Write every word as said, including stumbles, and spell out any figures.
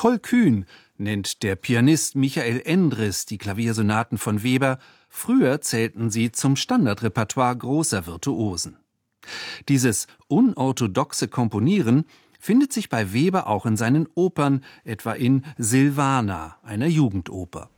Tollkühn nennt der Pianist Michael Endres die Klaviersonaten von Weber. Früher zählten sie zum Standardrepertoire großer Virtuosen. Dieses unorthodoxe Komponieren findet sich bei Weber auch in seinen Opern, etwa in Silvana, einer Jugendoper.